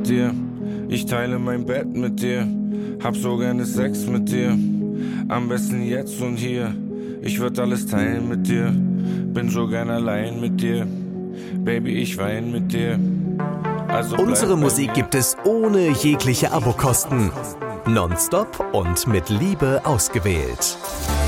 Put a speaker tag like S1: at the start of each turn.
S1: mit dir. Ich teile mein Bett mit dir, hab so gerne Sex mit dir. Am besten jetzt und hier, ich würd alles teilen mit dir. Bin so gern allein mit dir, Baby, ich wein mit dir. Also
S2: unsere Musik gibt es ohne jegliche Abokosten. Nonstop und mit Liebe ausgewählt.